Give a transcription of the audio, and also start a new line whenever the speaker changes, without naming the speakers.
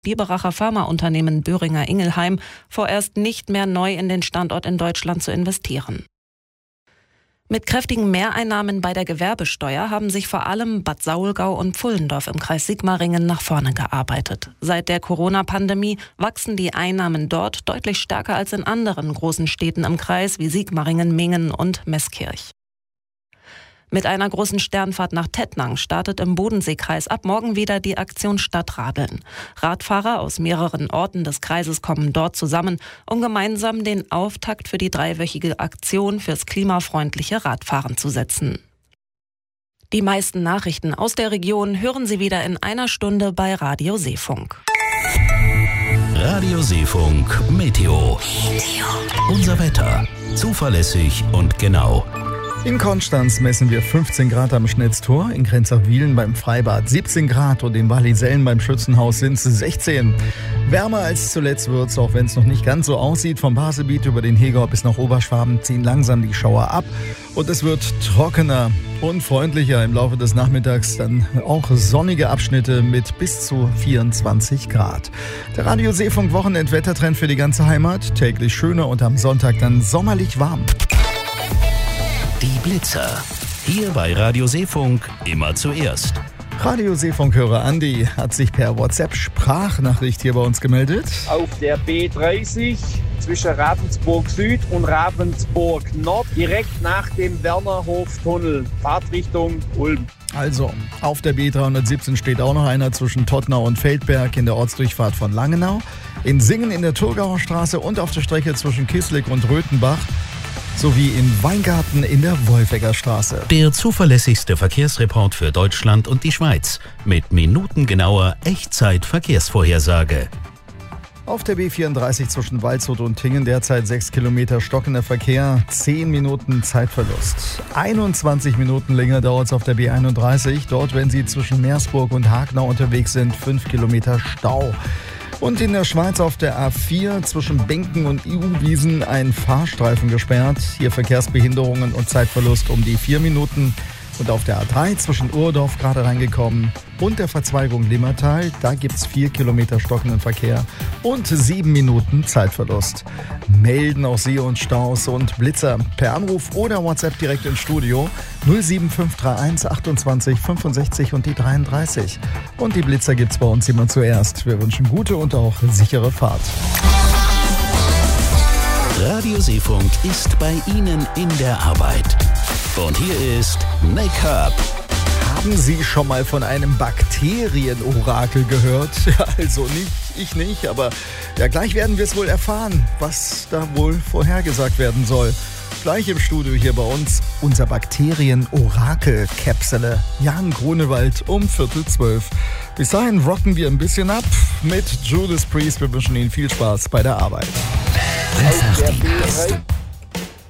Biberacher Pharmaunternehmen Boehringer Ingelheim vorerst nicht mehr neu in den Standort in Deutschland zu investieren. Mit kräftigen Mehreinnahmen bei der Gewerbesteuer haben sich vor allem Bad Saulgau und Pfullendorf im Kreis Sigmaringen nach vorne gearbeitet. Seit der Corona-Pandemie wachsen die Einnahmen dort deutlich stärker als in anderen großen Städten im Kreis wie Sigmaringen, Mingen und Meßkirch. Mit einer großen Sternfahrt nach Tettnang startet im Bodenseekreis ab morgen wieder die Aktion Stadtradeln. Radfahrer aus mehreren Orten des Kreises kommen dort zusammen, um gemeinsam den Auftakt für die 3-wöchige Aktion fürs klimafreundliche Radfahren zu setzen. Die meisten Nachrichten aus der Region hören Sie wieder in einer Stunde bei Radio Seefunk.
Radio Seefunk Meteo. Unser Wetter. Zuverlässig und genau.
In Konstanz messen wir 15 Grad am Schnitztor, in Grenzach-Wielen beim Freibad 17 Grad und in Wallisellen beim Schützenhaus sind es 16. Wärmer als zuletzt wird's, auch wenn es noch nicht ganz so aussieht. Vom Baselbiet über den Hegau bis nach Oberschwaben ziehen langsam die Schauer ab und es wird trockener und freundlicher. Im Laufe des Nachmittags dann auch sonnige Abschnitte mit bis zu 24 Grad. Der Radio Seefunk Wochenendwettertrend für die ganze Heimat. Täglich schöner und am Sonntag dann sommerlich warm.
Die Blitzer. Hier bei Radio Seefunk immer zuerst.
Radio Seefunk-Hörer Andi hat sich per WhatsApp-Sprachnachricht hier bei uns gemeldet.
Auf der B30 zwischen Ravensburg Süd und Ravensburg Nord, direkt nach dem Wernerhof-Tunnel, Fahrtrichtung Ulm.
Also, auf der B317 steht auch noch einer zwischen Tottnau und Feldberg in der Ortsdurchfahrt von Langenau, in Singen in der Thurgauer Straße und auf der Strecke zwischen Kisslig und Röthenbach, sowie in Weingarten in der Wolfegger Straße.
Der zuverlässigste Verkehrsreport für Deutschland und die Schweiz mit minutengenauer Echtzeit-Verkehrsvorhersage.
Auf der B34 zwischen Waldshut und Tingen derzeit 6 Kilometer stockender Verkehr, 10 Minuten Zeitverlust. 21 Minuten länger dauert es auf der B31. Dort, wenn Sie zwischen Meersburg und Hagenau unterwegs sind, 5 Kilometer Stau. Und in der Schweiz auf der A4 zwischen Benken und Iuwiesen ein Fahrstreifen gesperrt. Hier Verkehrsbehinderungen und Zeitverlust um die 4 Minuten. Und auf der A3 zwischen Urdorf gerade reingekommen und der Verzweigung Limmertal, da gibt's 4 Kilometer stockenden Verkehr und 7 Minuten Zeitverlust. Melden auch Sie uns Staus und Blitzer per Anruf oder WhatsApp direkt ins Studio 07531 28 65 und die 33. Und die Blitzer gibt's bei uns immer zuerst. Wir wünschen gute und auch sichere Fahrt.
Radio Seefunk ist bei Ihnen in der Arbeit. Und hier ist Make-up.
Haben Sie schon mal von einem Bakterienorakel gehört? Ja, also nicht, ich nicht, aber ja, gleich werden wir es wohl erfahren, was da wohl vorhergesagt werden soll. Gleich im Studio hier bei uns unser Bakterienorakel-Käpsele. Jan Grunewald um 11:45. Bis dahin rocken wir ein bisschen ab mit Judas Priest. Wir wünschen Ihnen viel Spaß bei der Arbeit.
Einfach die Beste.